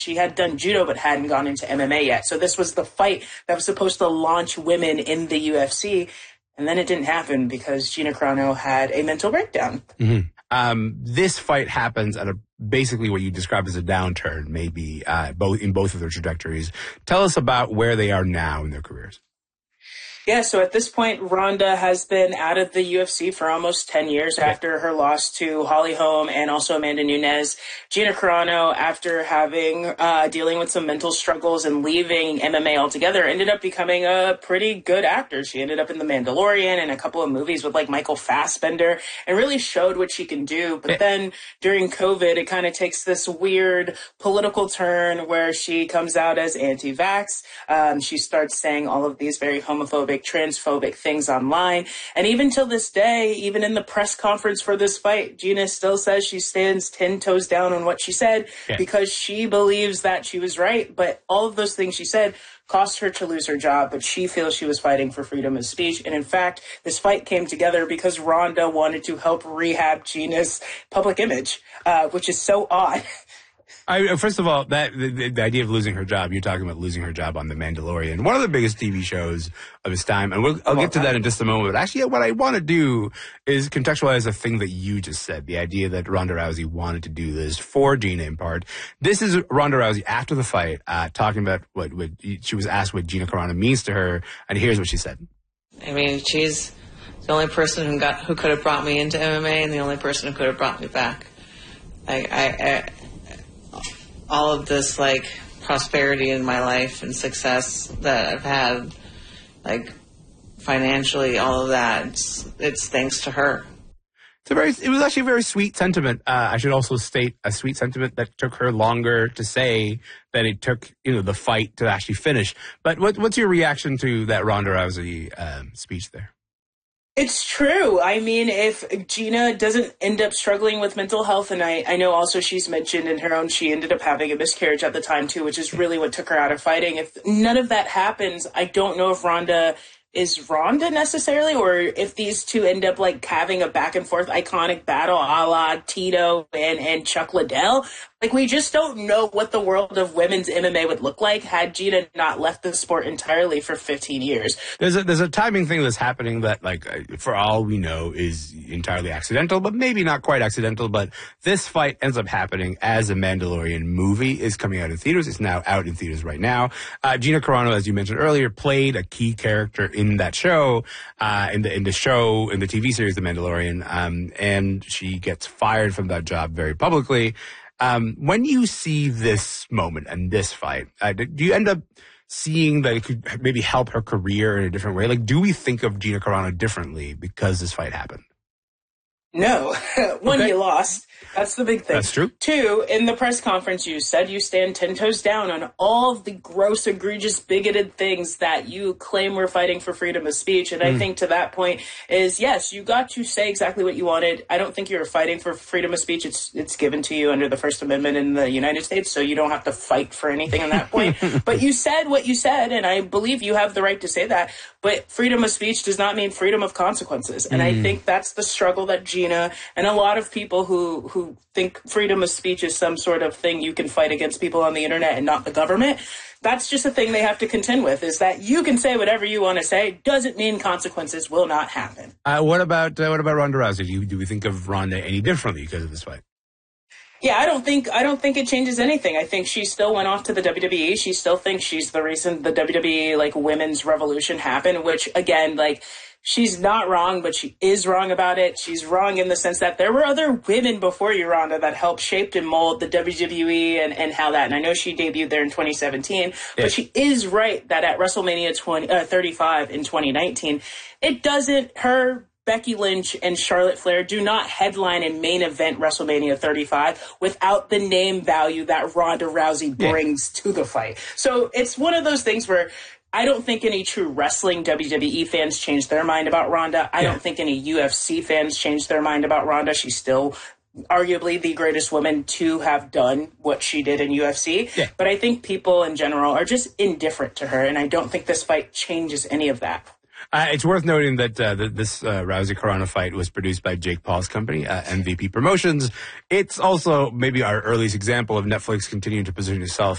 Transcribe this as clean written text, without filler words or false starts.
She had done judo but hadn't gone into MMA yet. So this was the fight that was supposed to launch women in the UFC. And then it didn't happen because Gina Carano had a mental breakdown. This fight happens at basically what you described as a downturn, maybe both of their trajectories. Tell us about where they are now in their careers. Yeah, so at this point, Ronda has been out of the UFC for almost 10 years after her loss to Holly Holm and also Amanda Nunes. Gina Carano, after having dealing with some mental struggles and leaving MMA altogether, ended up becoming a pretty good actor. She ended up in The Mandalorian and a couple of movies with like Michael Fassbender and really showed what she can do. But then during COVID, it kind of takes this weird political turn where she comes out as anti-vax. She starts saying all of these very homophobic, transphobic things online. And even till this day, even in the press conference for this fight, Gina still says she stands 10 toes down on what she said because she believes that she was right. But all of those things she said cost her to lose her job, but she feels she was fighting for freedom of speech. And in fact, this fight came together because Ronda wanted to help rehab Gina's public image, which is so odd. First of all, the idea of losing her job, you're talking about losing her job on The Mandalorian, one of the biggest TV shows of its time. And I'll get to that in just a moment. But actually, what I want to do is contextualize a thing that you just said, the idea that Ronda Rousey wanted to do this for Gina in part. This is Ronda Rousey after the fight, talking about what she was asked what Gina Carano means to her. And here's what she said. I mean, she's the only person who could have brought me into MMA and the only person who could have brought me back. All of this, like, prosperity in my life and success that I've had, like, financially, all of that, it's thanks to her. It was actually a very sweet sentiment. I should also state a sweet sentiment that took her longer to say than it took, the fight to actually finish. But what's your reaction to that Ronda Rousey speech there? It's true. I mean, if Gina doesn't end up struggling with mental health, and I know also she's mentioned in her own, she ended up having a miscarriage at the time too, which is really what took her out of fighting. If none of that happens, I don't know if Ronda is Ronda necessarily, or if these two end up like having a back and forth iconic battle a la Tito and Chuck Liddell. Like, we just don't know what the world of women's MMA would look like had Gina not left the sport entirely for 15 years. There's a timing thing that's happening that, like, for all we know, is entirely accidental, but maybe not quite accidental. But this fight ends up happening as a Mandalorian movie is coming out in theaters. It's now out in theaters right now. Gina Carano, as you mentioned earlier, played a key character in that show, in the TV series The Mandalorian, and she gets fired from that job very publicly. When you see this moment and this fight, do you end up seeing that it could maybe help her career in a different way? Like, do we think of Gina Carano differently because this fight happened? No. One, you lost. That's the big thing. That's true. Two, in the press conference, you said you stand 10 toes down on all of the gross, egregious, bigoted things that you claim were fighting for freedom of speech. And I think to that point is, yes, you got to say exactly what you wanted. I don't think you're fighting for freedom of speech. It's given to you under the First Amendment in the United States, so you don't have to fight for anything on that point. But you said what you said, and I believe you have the right to say that. But freedom of speech does not mean freedom of consequences. And I think that's the struggle that Gina and a lot of people who think freedom of speech is some sort of thing you can fight against people on the internet and not the government. That's just a thing they have to contend with, is that you can say whatever you want to say. Doesn't mean consequences will not happen. What about Ronda Rousey? Do we think of Ronda any differently because of this fight? Yeah, I don't think it changes anything. I think she still went off to the WWE. She still thinks she's the reason the WWE, like, women's revolution happened, which, again, like, she's not wrong, but she is wrong about it. She's wrong in the sense that there were other women before you, Ronda, that helped shape and mold the WWE and how that. And I know she debuted there in 2017, but she is right that at WrestleMania 35 in 2019, it doesn't, Becky Lynch and Charlotte Flair do not headline and main event WrestleMania 35 without the name value that Ronda Rousey brings to the fight. So it's one of those things where I don't think any true wrestling WWE fans changed their mind about Ronda. I don't think any UFC fans changed their mind about Ronda. She's still arguably the greatest woman to have done what she did in UFC. Yeah. But I think people in general are just indifferent to her, and I don't think this fight changes any of that. It's worth noting that this Rousey-Carano fight was produced by Jake Paul's company, MVP Promotions. It's also maybe our earliest example of Netflix continuing to position itself